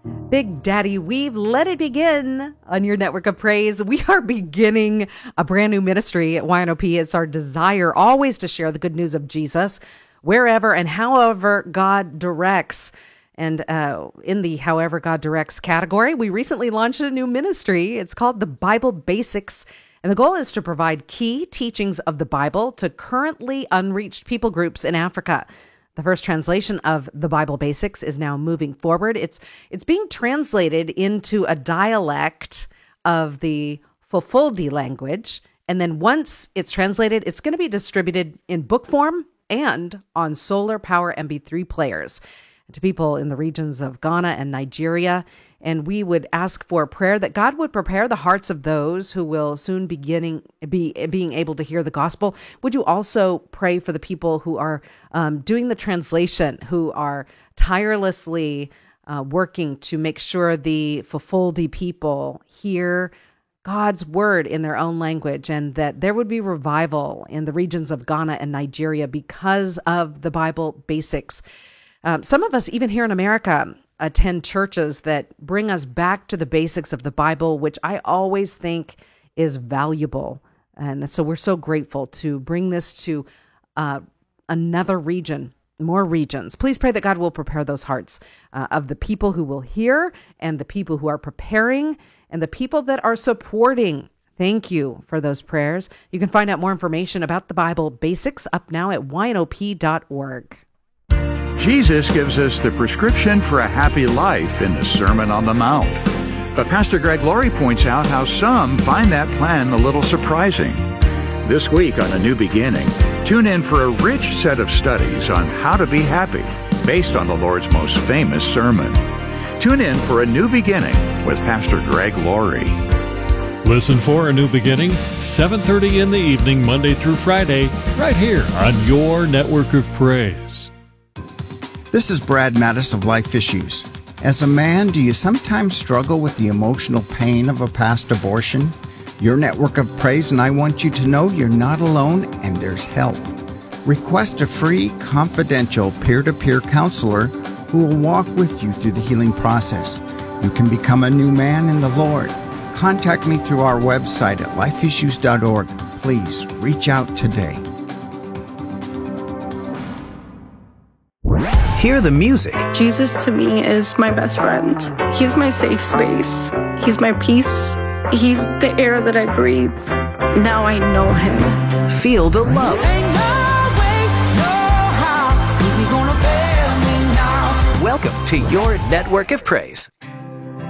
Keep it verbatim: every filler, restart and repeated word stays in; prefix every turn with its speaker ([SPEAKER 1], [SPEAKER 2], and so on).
[SPEAKER 1] Big Daddy Weave, let it begin on your network of praise. We are beginning a brand new ministry at Y N O P. It's our desire always to share the good news of Jesus wherever and however God directs. And uh, in the however God directs category, we recently launched a new ministry. It's called the Bible Basics. And the goal is to provide key teachings of the Bible to currently unreached people groups in Africa. The first translation of the Bible Basics is now moving forward. It's it's being translated into a dialect of the Fulfulde language. And then once it's translated, it's going to be distributed in book form and on solar power M P three players to people in the regions of Ghana and Nigeria. And we would ask for prayer that God would prepare the hearts of those who will soon beginning be being able to hear the gospel. Would you also pray for the people who are um, doing the translation, who are tirelessly uh, working to make sure the Fulfulde people hear God's word in their own language, and that there would be revival in the regions of Ghana and Nigeria because of the Bible Basics. Um, some of us, even here in America, attend churches that bring us back to the basics of the Bible, which I always think is valuable. And so we're so grateful to bring this to uh, another region, more regions. Please pray that God will prepare those hearts uh, of the people who will hear and the people who are preparing and the people that are supporting. Thank you for those prayers. You can find out more information about the Bible Basics up now at Y N O P dot org.
[SPEAKER 2] Jesus gives us the prescription for a happy life in the Sermon on the Mount. But Pastor Greg Laurie points out how some find that plan a little surprising. This week on A New Beginning, tune in for a rich set of studies on how to be happy based on the Lord's most famous sermon. Tune in for A New Beginning with Pastor Greg Laurie.
[SPEAKER 3] Listen for A New Beginning, seven thirty in the evening, Monday through Friday, right here on your network of praise.
[SPEAKER 4] This is Brad Mattis of Life Issues. As a man, do you sometimes struggle with the emotional pain of a past abortion? Your network of praise and I want you to know you're not alone and there's help. Request a free, confidential, peer-to-peer counselor who will walk with you through the healing process. You can become a new man in the Lord. Contact me through our website at life issues dot org. Please reach out today.
[SPEAKER 5] Hear the music.
[SPEAKER 6] Jesus to me is my best friend. He's my safe space. He's my peace. He's the air that I breathe. Now I know him.
[SPEAKER 5] Feel the love.
[SPEAKER 7] Ain't no way, no how, is he gonna fail me now?
[SPEAKER 5] Welcome to your network of praise.